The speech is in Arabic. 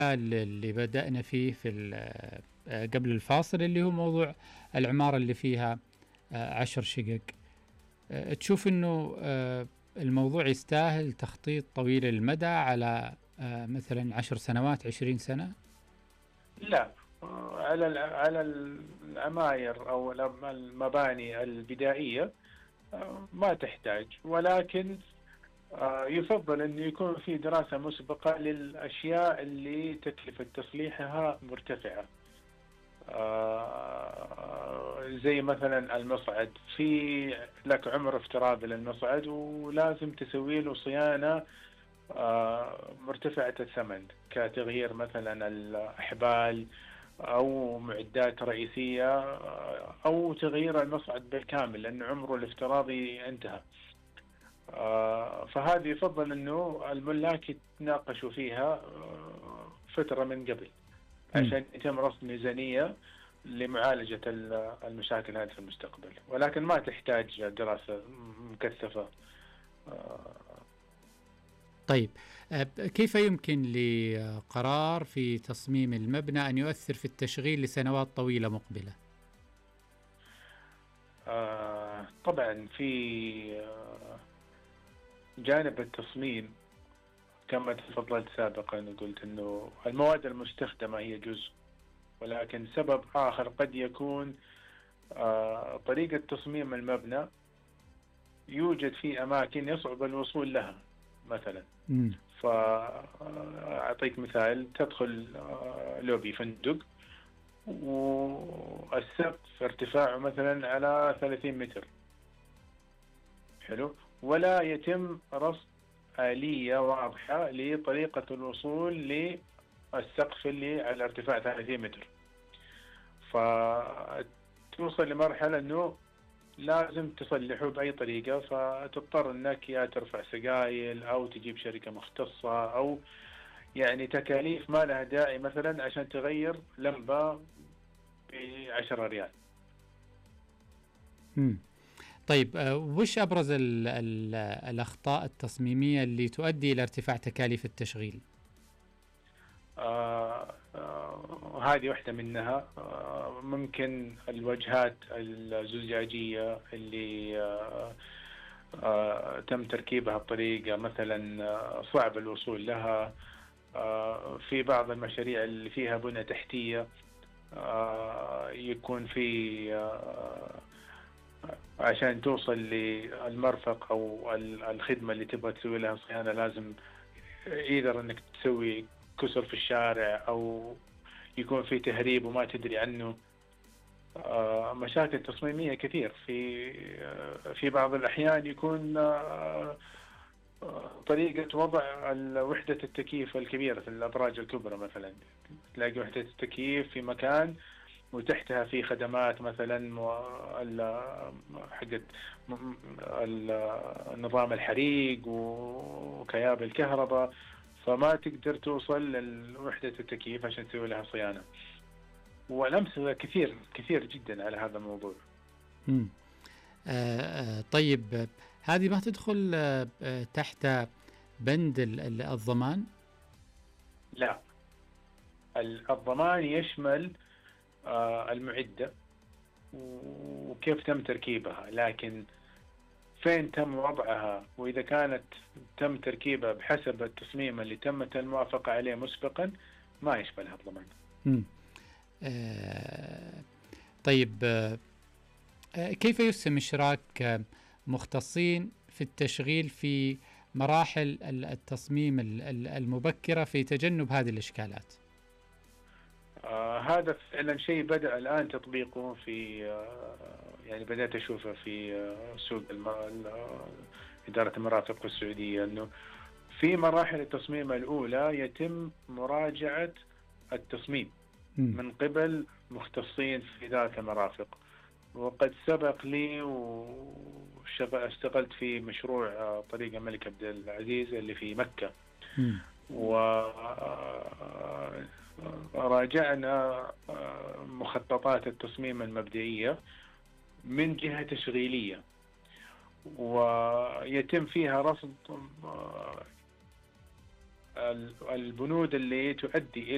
اللي بدأنا فيه قبل الفاصل، اللي هو موضوع العمارة اللي فيها 10 شقق. تشوف إنه الموضوع يستاهل تخطيط طويل المدى على مثلا 10 سنوات 20 سنة؟ لا، على العماير أو المباني البدائية ما تحتاج، ولكن يفضل أن يكون في دراسة مسبقة للأشياء اللي تكلفة تصليحها مرتفعة. زي مثلا المصعد، في لك عمر افتراضي للمصعد ولازم تسوي له صيانة مرتفعة الثمن، كتغيير مثلا الأحبال أو معدات رئيسية، أو تغيير المصعد بالكامل لأن عمره الافتراضي انتهى. فهذه يفضل أنه الملاك يتناقشوا فيها فترة من قبل عشان يتم رسم ميزانية لمعالجة المشاكل هذه في المستقبل، ولكن ما تحتاج دراسة مكثفة. طيب، كيف يمكن لقرار في تصميم المبنى أن يؤثر في التشغيل لسنوات طويلة مقبلة؟ طبعا في جانب التصميم كما تفضلت سابقا وقلت أنه المواد المستخدمة هي جزء، ولكن سبب آخر قد يكون طريقة تصميم المبنى. يوجد في أماكن يصعب الوصول لها مثلا. فأعطيك مثال، تدخل لوبي فندق والسقف ارتفاعه مثلا على 30 متر، حلو، ولا يتم رصد آلية واضحة لطريقة الوصول للسقف اللي على ارتفاع 30 متر. فتوصل لمرحلة أنه لازم تصلحه بأي طريقة، فتضطر أنك يا ترفع سقايل أو تجيب شركة مختصة، أو يعني تكاليف ما لها داعي مثلا عشان تغير لمبة ب10 ريال. طيب، وش أبرز الأخطاء التصميمية اللي تؤدي إلى ارتفاع تكاليف التشغيل؟ هذه واحدة منها. ممكن الواجهات الزجاجية اللي تم تركيبها بطريقة مثلا صعب الوصول لها. في بعض المشاريع اللي فيها بنى تحتية يكون في عشان توصل للمرفق أو الخدمة اللي تبغى تسوي لها صيانة لازم إذا أنك تسوي كسر في الشارع أو يكون في تهريب وما تدري عنه. مشاكل تصميمية كثير. في بعض الأحيان يكون طريقة وضع وحدة التكييف الكبيرة في الأبراج الكبرى مثلا، تلاقي وحدة التكييف في مكان وتحتها في خدمات مثلا حقت نظام الحريق وكياب الكهرباء، فما تقدر توصل لوحدة التكييف عشان تسوي لها صيانة. والأمثلة كثير كثير جدا على هذا الموضوع. طيب، هذه ما تدخل تحت بند الضمان؟ لا، الضمان يشمل المعدة وكيف تم تركيبها، لكن فين تم وضعها وإذا كانت تم تركيبها بحسب التصميم اللي تمت الموافقة عليه مسبقا ما يشملها الضمان. طيب، كيف يسهم إشراك مختصين في التشغيل في مراحل التصميم المبكرة في تجنب هذه الإشكالات؟ هذا فعلا شيء بدأ الآن تطبيقه في يعني بدأت أشوفه في سوق إدارة المرافق السعودية، أنه في مراحل التصميم الأولى يتم مراجعة التصميم من قبل مختصين في إدارة المرافق. وقد سبق لي واشتغلت في مشروع طريق الملك عبد العزيز اللي في مكة، وراجعنا مخططات التصميم المبدئية من جهة تشغيلية، ويتم فيها رصد البنود اللي تؤدي إلى